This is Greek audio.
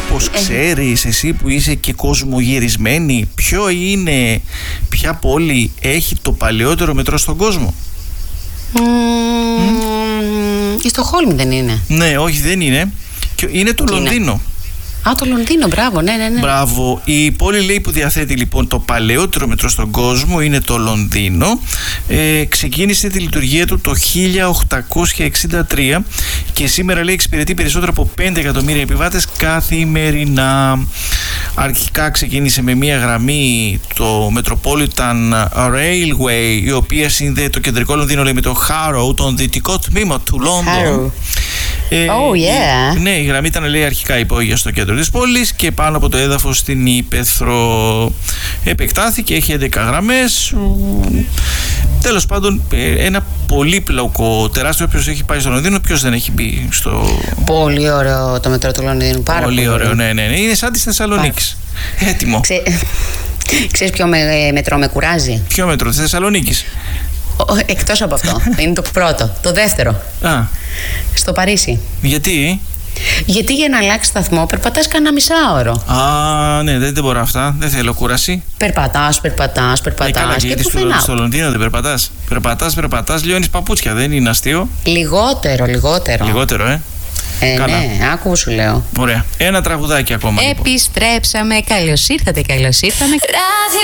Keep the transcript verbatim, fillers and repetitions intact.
μήπως ξέρεις εσύ που είσαι και κοσμογυρισμένη, ποιο είναι, ποια πόλη έχει το παλαιότερο μετρό στον κόσμο? Mm, mm? Η Στοκχόλμη δεν είναι? Ναι, όχι, δεν είναι. Είναι το Λονδίνο. Είναι. Α, το Λονδίνο, μπράβο, ναι, ναι, ναι. Μπράβο. Η πόλη, λέει, που διαθέτει λοιπόν το παλαιότερο μετρό στον κόσμο είναι το Λονδίνο. Ε, ξεκίνησε τη λειτουργία του το χίλια οκτακόσια εξήντα τρία και σήμερα, λέει, εξυπηρετεί περισσότερο από πέντε εκατομμύρια επιβάτες καθημερινά. Αρχικά ξεκίνησε με μία γραμμή, το Metropolitan Railway, η οποία συνδέει το κεντρικό Λονδίνο, λέει, με το Harrow, τον δυτικό τμήμα του Λόνδον. Ε, oh, yeah. η, ναι, η γραμμή ήταν, λέει, αρχικά υπόγεια στο κέντρο της πόλης και πάνω από το έδαφος στην ύπαιθρο. Επεκτάθηκε, έχει έντεκα γραμμές. Τέλος πάντων, ένα πολύπλοκο, τεράστιο. Όποιος έχει πάει στο Λονδίνο, ποιος δεν έχει μπει στο... Πολύ ωραίο το μετρό του Λονδίνου, πάρα πολύ, πολύ ωραίο. Ναι, ναι, ναι. Είναι σαν της Θεσσαλονίκης. Έτοιμο. Ξέ... Ξέρεις ποιο με, μετρό με κουράζει? Ποιο μετρό, της Θεσσαλονίκης? Εκτός από αυτό. Είναι το πρώτο. Το δεύτερο. Α. Στο Παρίσι. Γιατί? Γιατί για να αλλάξει σταθμό περπατάς κανένα μισάωρο. Α, ναι, δεν, δεν μπορώ αυτά. Δεν θέλω κούραση. Περπατάς, περπατάς, περπατάς. Ε, και στο, στο Λονδίνο δεν περπατάς. Περπατάς, περπατάς, λιώνεις παπούτσια. Δεν είναι αστείο? Λιγότερο, λιγότερο. Λιγότερο, ε. Ε, Καλά. Ναι, άκου που σου λέω. Ωραία. Ένα τραγουδάκι ακόμα. Επιστρέψαμε. Λοιπόν. Καλώς ήρθατε, καλώς ήρθαμε.